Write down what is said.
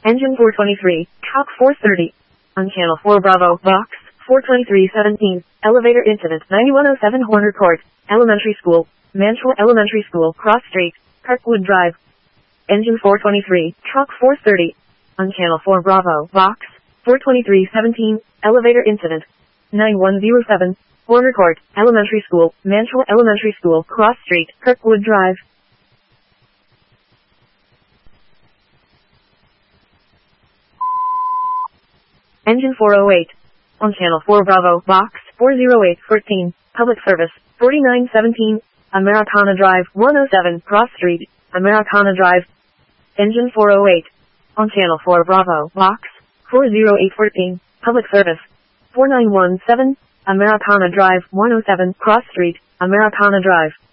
Engine 423, Chalk 430. On Channel 4 Bravo, Box 42317. Elevator incident 9107 Horner Court, Elementary School, Mansfield Elementary School, Cross Street, Kirkwood Drive. Engine 423, Chalk 430. On Channel 4 Bravo, Box 42317. Elevator incident 9107. Horner Court, Elementary School, Mansfield Elementary School, Cross Street, Kirkwood Drive. Engine 408. On Channel 4 Bravo, Box 40814. Public Service 4917. Americana Drive, 107 Cross Street, Americana Drive. Engine 408. On Channel 4 Bravo, Box 40814. Public Service 4917. Americana Drive, 107 Cross Street, Americana Drive.